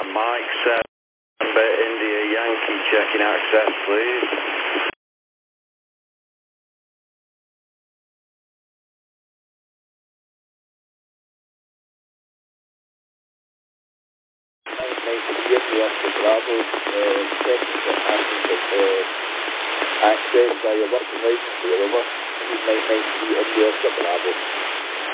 Mike 7, India Yankee checking access, please. Oscar Bravo, checking for access by your working license, over. This is 993 India Oscar Bravo.